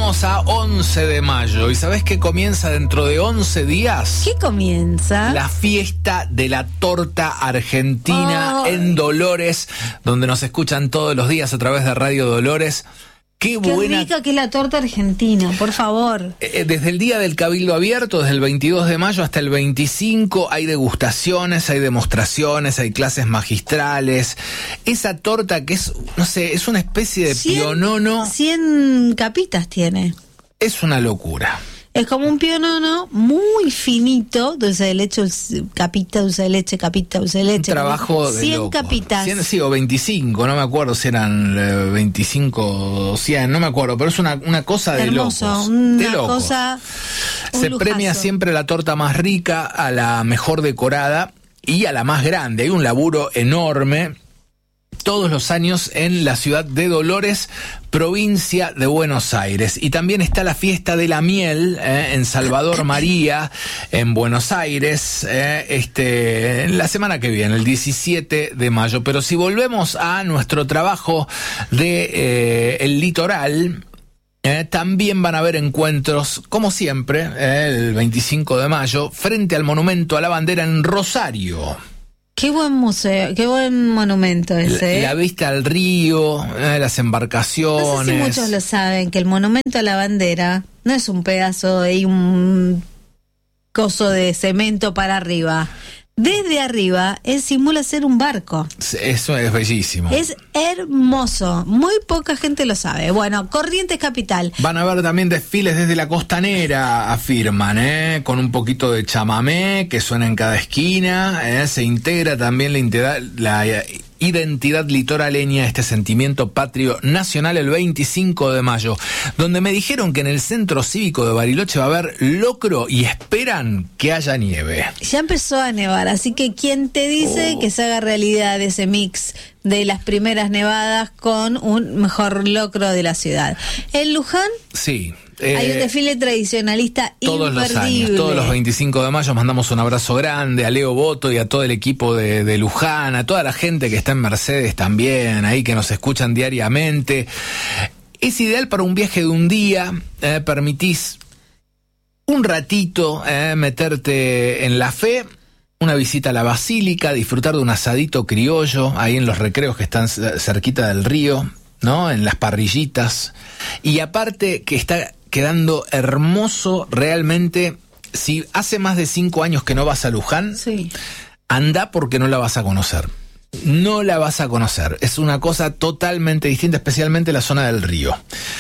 Estamos a 11 de mayo y ¿sabés qué comienza dentro de 11 días? ¿Qué comienza? La fiesta de la torta argentina en Dolores, donde nos escuchan todos los días a través de Radio Dolores. Qué buena, rica que es la torta argentina, por favor. Desde el día del Cabildo Abierto, desde el 22 de mayo hasta el 25, hay degustaciones, hay demostraciones, hay clases magistrales. Esa torta que es, no sé, es una especie de pionono. 100 capitas tiene. Es una locura. Es como un pionono muy finito, dulce de leche, capita, dulce de leche, capita, dulce de leche. Un trabajo de 100 loco. capitas. 100, sí, o 25, no me acuerdo si eran 25 o 100, no me acuerdo, pero es una cosa de hermoso, locos. Una de locos. cosa, un Se lujazo. premia siempre la torta más rica, a la mejor decorada y a la más grande. Hay un laburo enorme todos los años en la ciudad de Dolores, provincia de Buenos Aires. Y también está la fiesta de la miel en Salvador María, en Buenos Aires, la semana que viene, el 17 de mayo. Pero si volvemos a nuestro trabajo de el litoral, también van a haber encuentros, como siempre, el 25 de mayo, frente al Monumento a la Bandera en Rosario. Qué buen museo, qué buen monumento ese. La vista al río, las embarcaciones. No sé si muchos lo saben, que el Monumento a la Bandera no es un pedazo y un coso de cemento para arriba. Desde arriba, él simula ser un barco. Eso es bellísimo. Es hermoso. Muy poca gente lo sabe. Bueno, Corrientes Capital. Van a haber también desfiles desde la costanera, afirman, con un poquito de chamamé que suena en cada esquina. Se integra también la identidad litoraleña, este sentimiento patrio nacional el 25 de mayo, donde me dijeron que en el Centro Cívico de Bariloche va a haber locro y esperan que haya nieve. Ya empezó a nevar, así que ¿quién te dice que se haga realidad ese mix de las primeras nevadas con un mejor locro de la ciudad? ¿En Luján? Sí. Hay un desfile tradicionalista todos imperdible. Los años, todos los 25 de mayo mandamos un abrazo grande a Leo Boto y a todo el equipo de Luján, a toda la gente que está en Mercedes también, ahí que nos escuchan diariamente. Es ideal para un viaje de un día, permitís un ratito meterte en la fe, una visita a la basílica, disfrutar de un asadito criollo ahí en los recreos que están cerquita del río, ¿no? En las parrillitas. Y aparte que está quedando hermoso realmente. Si hace más de 5 años que no vas a Luján, sí, anda porque no la vas a conocer. No la vas a conocer. Es una cosa totalmente distinta, especialmente la zona del río.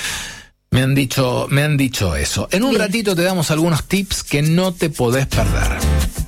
Me han dicho eso. En un ratito te damos algunos tips que no te podés perder.